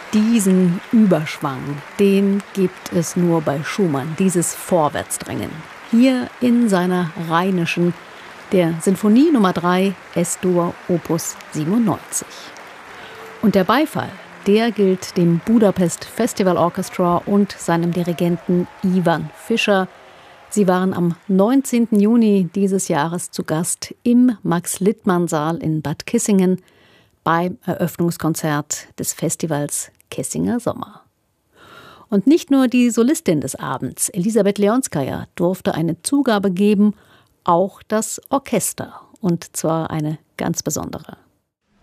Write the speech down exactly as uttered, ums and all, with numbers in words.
Diesen Überschwang, den gibt es nur bei Schumann, dieses Vorwärtsdrängen. Hier in seiner Rheinischen, der Sinfonie Nummer drei, Es-Dur, Opus siebenundneunzig. Und der Beifall, der gilt dem Budapest Festival Orchestra und seinem Dirigenten Ivan Fischer. Sie waren am neunzehnten Juni dieses Jahres zu Gast im Max-Littmann-Saal in Bad Kissingen beim Eröffnungskonzert des Festivals Kessinger Sommer. Und nicht nur die Solistin des Abends, Elisabeth Leonskaja, durfte eine Zugabe geben, auch das Orchester, und zwar eine ganz besondere.